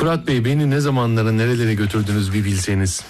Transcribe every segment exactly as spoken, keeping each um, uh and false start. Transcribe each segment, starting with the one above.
Fırat Bey, beni ne zamanlara nerelere götürdünüz bir bilseniz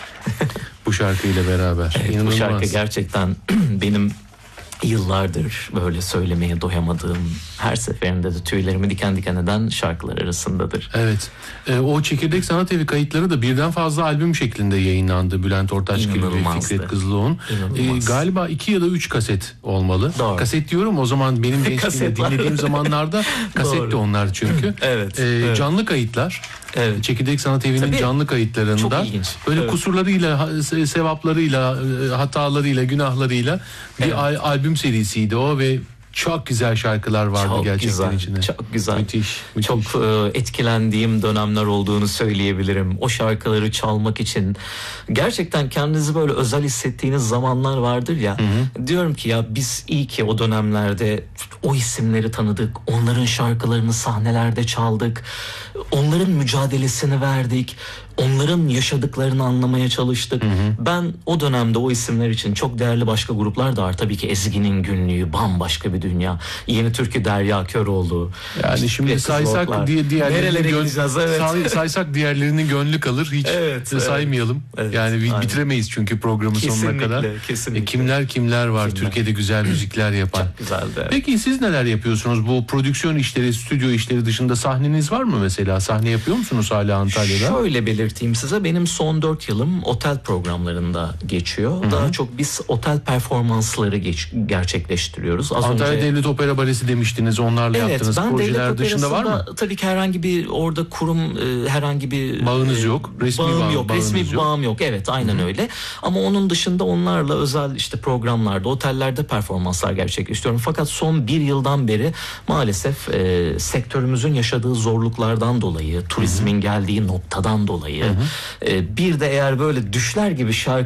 bu şarkıyla beraber. Evet, İnanılmaz. bu şarkı gerçekten benim yıllardır böyle söylemeye doyamadığım, her seferinde de tüylerimi diken diken eden şarkılar arasındadır. Evet. E, o Çekirdek Sanat Evi kayıtları da birden fazla albüm şeklinde yayınlandı. Bülent Ortaçgil ve Fikret Kızılok'un. E, galiba iki ya da üç kaset olmalı. Doğru. Kaset diyorum, o zaman benim gençliğimde dinlediğim zamanlarda kasetti onlar çünkü. Evet, E, evet. Canlı kayıtlar. Evet. Çekirdek Sanat Evi'nin Tabii. canlı kayıtlarında Çok ilginç. böyle Evet. kusurlarıyla, sevaplarıyla, hatalarıyla, günahlarıyla bir Evet. al- albüm serisiydi o ve çok güzel şarkılar vardı Çok gerçekten güzel, içinde. çok güzel. Müthiş, müthiş. Çok e, etkilendiğim dönemler olduğunu söyleyebilirim. O şarkıları çalmak için gerçekten kendinizi böyle özel hissettiğiniz zamanlar vardır ya. Hı hı. Diyorum ki ya biz iyi ki o dönemlerde o isimleri tanıdık. Onların şarkılarını sahnelerde çaldık. Onların mücadelesini verdik. Onların yaşadıklarını anlamaya çalıştık. Hı hı. Ben o dönemde o isimler için çok değerli başka gruplar da var. Tabii ki Ezgi'nin Günlüğü bambaşka bir dünya. Yeni Türkü Derya Köroğlu. Yani işte şimdi saysak diye diğerlerinin gön- evet. say- saysak diğerlerinin gönlü kalır. Hiç evet, evet. saymayalım. Evet, yani aynen. Bitiremeyiz çünkü programın kesinlikle, sonuna kadar. Kesinlikle. E, kimler kimler var kimler? Türkiye'de güzel müzikler yapan. Çok güzeldi. Peki siz neler yapıyorsunuz? Bu prodüksiyon işleri, stüdyo işleri dışında sahneniz var mı mesela? Sahne yapıyor musunuz hala Antalya'da? Şöyle belirteyim size, benim son dört yılım otel programlarında geçiyor. Hı-hı. Daha çok biz otel performansları geç, gerçekleştiriyoruz. Az Antalya önce... Devlet Opera Balesi demiştiniz, onlarla evet, yaptığınız projeler dışında var mı? Tabii ki herhangi bir orada kurum, e, herhangi bir bağınız e, yok, resmi bağım bağ, yok, resmi bir yok. bağım yok. Evet, aynen Hı-hı. öyle. Ama onun dışında onlarla özel işte programlarda, otellerde performanslar gerçekleştiriyorum. Fakat son bir yıldan beri maalesef e, sektörümüzün yaşadığı zorluklardan dolayı, turizmin Hı-hı. geldiği noktadan dolayı, e, bir de eğer böyle düşler gibi şarkı